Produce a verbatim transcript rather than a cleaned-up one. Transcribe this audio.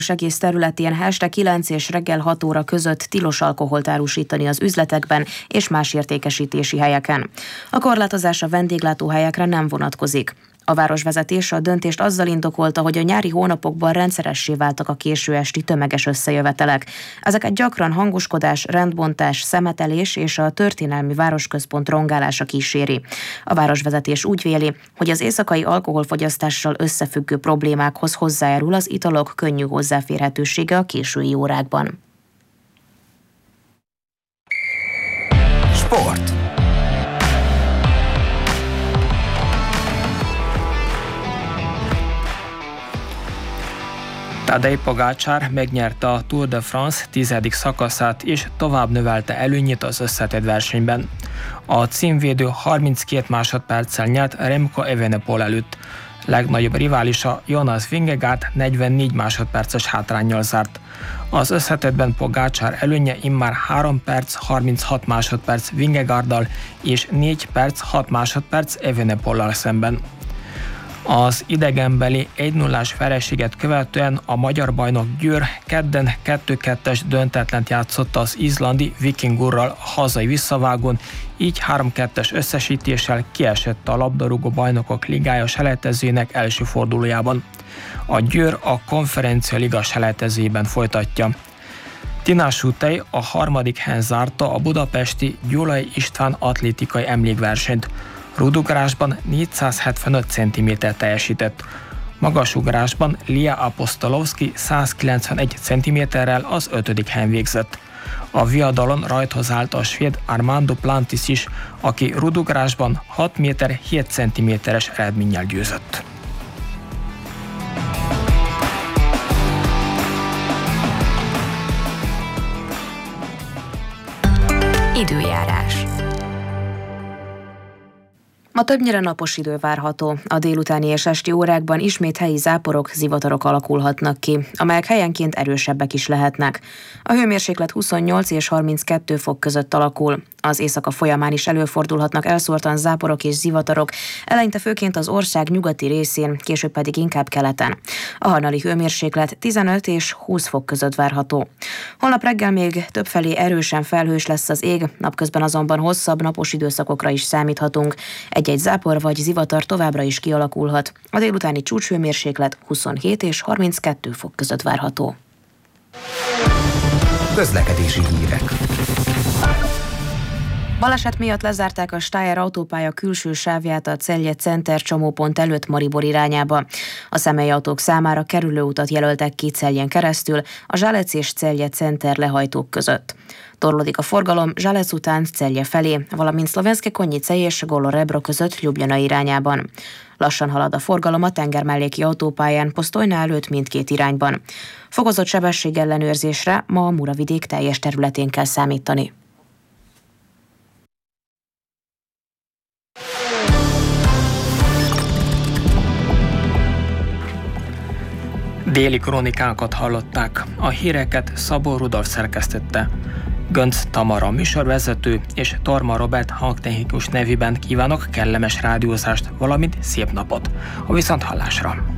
egész területén este kilenc és reggel hat óra között tilos alkoholt árusítani az üzletekben és más értékesítési helyeken. A korlátozás a vendéglátóhelyekre nem vonatkozik. A városvezetés a döntést azzal indokolta, hogy a nyári hónapokban rendszeressé váltak a késő esti tömeges összejövetelek. Ezeket gyakran hangoskodás, rendbontás, szemetelés és a történelmi városközpont rongálása kíséri. A városvezetés úgy véli, hogy az éjszakai alkoholfogyasztással összefüggő problémákhoz hozzájárul az italok könnyű hozzáférhetősége a késői órákban. Sport. Tadej Pogačar megnyerte a Tour de France tizedik szakaszát és tovább növelte előnyét az összetett versenyben. A címvédő harminckét másodperccel nyert Remco Evenepoel előtt. Legnagyobb riválisa Jonas Vingegaard negyvennégy másodperces hátránnyal zárt. Az összetettben Pogačar előnye immár három perc harminchat másodperc Vingegaarddal és négy perc hat másodperc Evenepoellal szemben. Az idegenbeli egy nullás vereséget követően a magyar bajnok Győr kedden kettő kettes döntetlent játszott az izlandi Vikingurral a hazai visszavágón, így három kettes összesítéssel kiesett a labdarúgó bajnokok ligája selejtezőjének első fordulójában. A Győr a Konferencia Liga selejtezőjében folytatja. Tinás Utej a harmadik helyen zárta a budapesti Gyulai István atlétikai emlékversenyt. Rúdugrásban négyszázhetvenöt centiméter teljesített. Magasugrásban Lia Apostolowski százkilencvenegy centiméterrel az ötödik helyen végzett. A viadalon rajthoz állt a svéd Armando Plantis is, aki rúdugrásban hat méter hét centiméteres eredménnyel győzött. Időjárás. Ma többnyire napos idő várható. A délutáni és esti órákban ismét helyi záporok, zivatarok alakulhatnak ki, amelyek helyenként erősebbek is lehetnek. A hőmérséklet huszonnyolc és harminckettő fok között alakul. Az éjszaka folyamán is előfordulhatnak elszórtan záporok és zivatarok, eleinte főként az ország nyugati részén, később pedig inkább keleten. A hajnali hőmérséklet tizenöt és húsz fok között várható. Holnap reggel még többfelé erősen felhős lesz az ég, napközben azonban hosszabb napos időszakokra is számíthatunk. Egy-egy zápor vagy zivatar továbbra is kialakulhat. A délutáni csúcshőmérséklet huszonhét és harminckettő fok között várható. Közlekedési hírek. Baleset miatt lezárták a Steyr autópálya külső sávját a Celje Center csomópont előtt Maribor irányába. A személyautók számára kerülőutat jelöltek ki Celjen keresztül a Zsálec és Celje Center lehajtók között. Torlódik a forgalom Zsálec után Celje felé, valamint Szlovenske Konjice és Golo-Rebro között Ljubljana irányában. Lassan halad a forgalom a tengermelléki autópályán Postojna előtt mindkét irányban. Fokozott sebességellenőrzésre ma a Muravidék teljes területén kell számítani. Déli krónikánkat hallották, a híreket Szabó Rudolf szerkesztette. Gönc Tamara műsorvezető és Torma Robert hangtechnikus nevében kívánok kellemes rádiózást, valamint szép napot. A viszonthallásra!